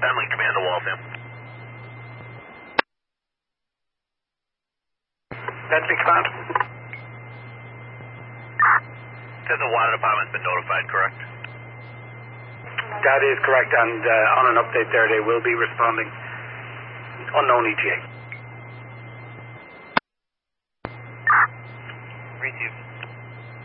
Penlink Command to Waltham. Penlink Command. Says the water department's been notified, correct? That is correct, and on an update there, they will be responding. Unknown ETA.